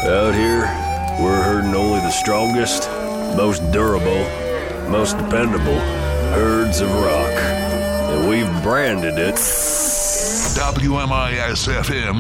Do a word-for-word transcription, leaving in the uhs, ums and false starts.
Out here, we're herding only the strongest, most durable, most dependable herds of rock. And we've branded it W M I S F M